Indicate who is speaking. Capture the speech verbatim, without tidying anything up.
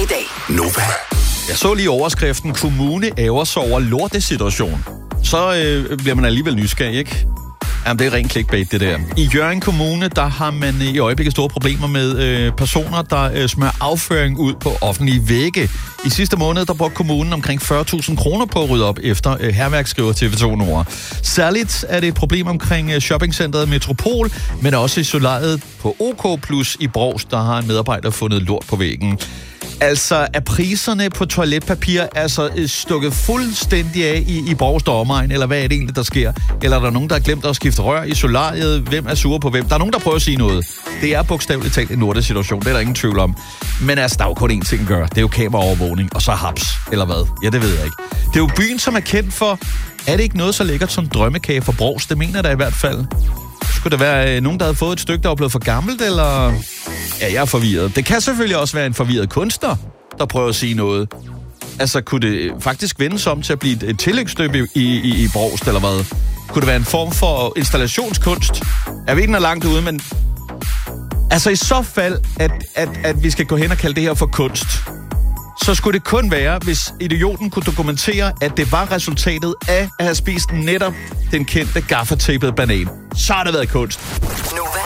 Speaker 1: i dag.
Speaker 2: Nova.
Speaker 3: Jeg så lige overskriften, kommune ærger sig over lortesituation. Så øh, bliver man alligevel nysgerrig, ikke? Jamen, det er rent clickbait, det der. I Hjørring Kommune, der har man i øjeblikket store problemer med øh, personer, der øh, smører afføring ud på offentlige vægge. I sidste måned, der brugte kommunen omkring fyrre tusind kroner på at rydde op efter øh, hærværk, skriver T V to Nord. Særligt er det et problem omkring øh, shoppingcentret Metropol, men også i solariet på OK Plus i Brovst, der har en medarbejder fundet lort på væggen. Altså, er priserne på toiletpapir altså stukket fuldstændig af i, i Brovst og omegn, eller hvad er det egentlig, der sker? Eller er der nogen, der har glemt at skifte rør i solariet? Hvem er sure på hvem? Der er nogen, der prøver at sige noget. Det er bogstaveligt talt en lortesituation, det er der ingen tvivl om. Men altså, der er jo kun én ting at gøre. Det er jo kameraovervågning, og så haps, eller hvad? Ja, det ved jeg ikke. Det er jo byen, som er kendt for, er det ikke noget så lækkert som drømmekage for Brovst? Det mener der i hvert fald. Skulle der være nogen, der havde fået et stykke, der var blevet for gammelt, eller... Ja, jeg er forvirret. Det kan selvfølgelig også være en forvirret kunstner, der prøver at sige noget. Altså, kunne det faktisk vendes om til at blive et tillægsstykke i, i, i Brovst, eller hvad? Kunne det være en form for installationskunst? Jeg ved ikke, den er langt ude, men... Altså, i så fald, at, at, at vi skal gå hen og kalde det her for kunst, så skulle det kun være, hvis idioten kunne dokumentere, at det var resultatet af at have spist netop den kendte gaffatapede banan. Så har det været kunst.